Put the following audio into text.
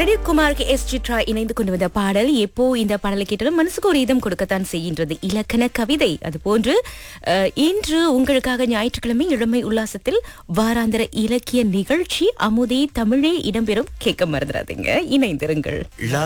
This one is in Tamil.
பிரதீப் குமாருக்கு எஸ் சித்ரா இணைந்து கொண்டு வந்த பாடல் எப்போ இந்த பாடலை கேட்டாலும் மனசுக்கு ஒரு இதம் கொடுக்கத்தான் செய்கின்றது. இலக்கண கவிதை அது போன்று இன்று உங்களுக்காக ஞாயிற்றுக்கிழமை இளமை உல்லாசத்தில் வாராந்திர இலக்கிய நிகழ்ச்சி அமுதே தமிழே இடம்பெறும். கேட்க மறந்துடாதீங்க, இணைந்திருங்கள்.